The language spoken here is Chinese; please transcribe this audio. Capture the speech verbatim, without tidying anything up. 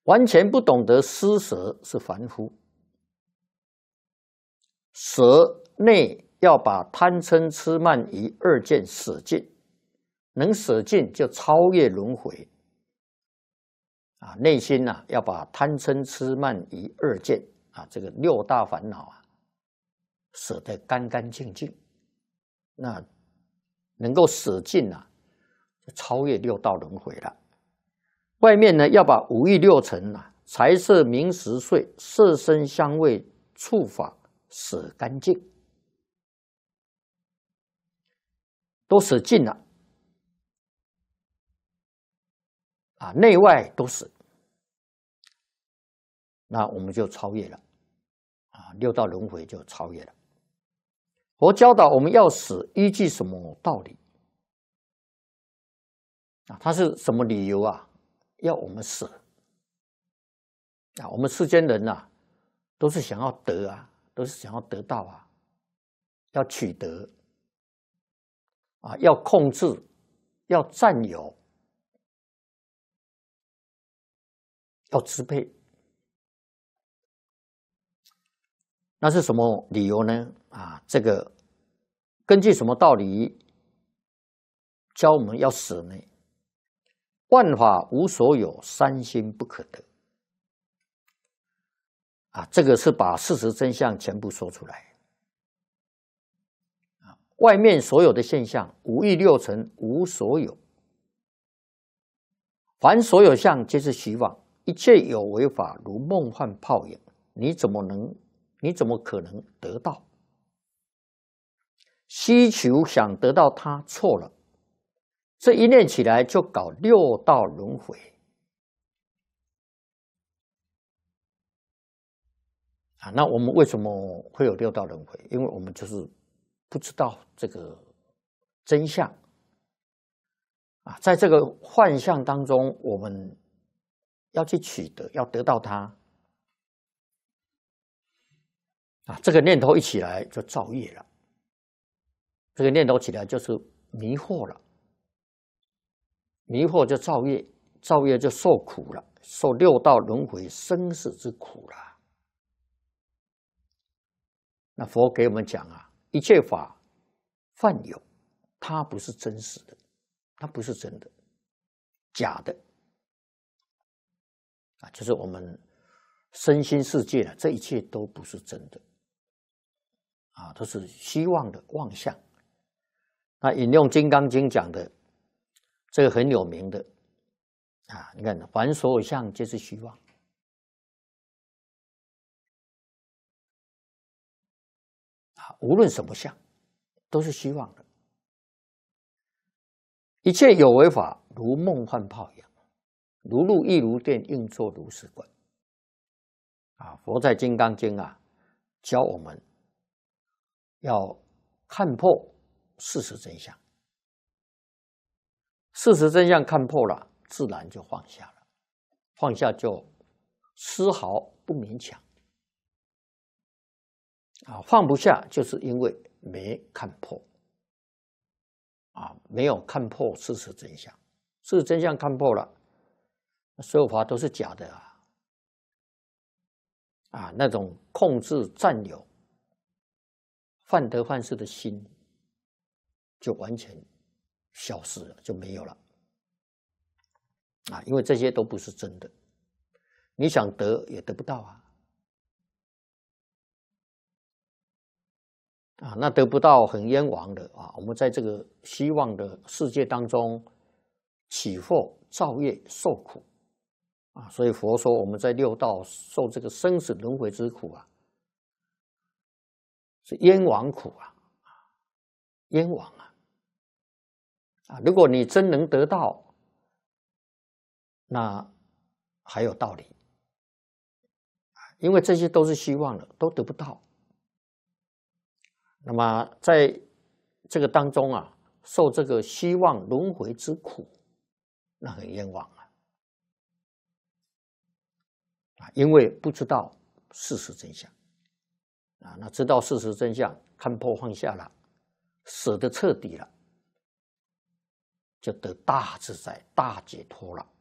完全不懂得施舍是凡夫。舍内要把贪嗔痴慢疑二见舍尽，能舍尽就超越轮回。啊，内心呐、啊、要把贪嗔痴慢疑二见啊，这个六大烦恼啊，舍得干干净净，那能够舍尽啊，就超越六道轮回了。外面呢，要把五欲六尘啊，财色名食睡、色声香味触法舍干净，都舍尽了。啊，内外都是，那我们就超越了，啊，六道轮回就超越了。佛教导我们要死，依据什么道理？啊，它是什么理由啊？要我们死？啊，我们世间人呐、啊，都是想要得啊，都是想要得到啊，要取得，啊，要控制，要占有。要支配，那是什么理由呢？啊，这个根据什么道理教我们要死呢？万法无所有，三心不可得。啊，这个是把事实真相全部说出来。啊，外面所有的现象，五欲六尘无所有，凡所有相皆是虚妄。一切有为法，如梦幻泡影，你怎么能？你怎么可能得到？希求想得到它，错了。这一念起来就搞六道轮回。啊，那我们为什么会有六道轮回？因为我们就是不知道这个真相。啊，在这个幻象当中，我们要去取得，要得到它。啊，这个念头一起来就造业了。这个念头起来就是迷惑了，迷惑就造业，造业就受苦了，受六道轮回生死之苦了。那佛给我们讲啊，一切法泛有，它不是真实的，它不是真的，假的。啊，就是我们身心世界啊，这一切都不是真的，啊，都是虚妄的妄想。那引用《金刚经》讲的，这个很有名的啊，你看，凡所有相皆是虚妄。啊，无论什么相，都是虚妄的。一切有为法，如梦幻泡影。如露亦如电，应作如是观。啊，佛在《金刚经》啊，教我们要看破事实真相。事实真相看破了，自然就放下了，放下就丝毫不勉强。啊，放不下，就是因为没看破。啊，没有看破事实真相，事实真相看破了。所有法都是假的啊！啊，那种控制、占有、犯得犯失的心，就完全消失了，就没有了。啊，因为这些都不是真的，你想得也得不到啊！啊，那得不到很冤枉的啊！我们在这个虚妄的世界当中起惑、造业、受苦。啊，所以佛说我们在六道受这个生死轮回之苦啊，是冤枉苦啊，冤枉啊！啊，如果你真能得到，那还有道理，因为这些都是虚妄的，都得不到。那么在这个当中啊，受这个虚妄轮回之苦，那很冤枉啊！因为不知道事实真相啊，那知道事实真相，看破放下了，舍得彻底了，就得大自在、大解脱了。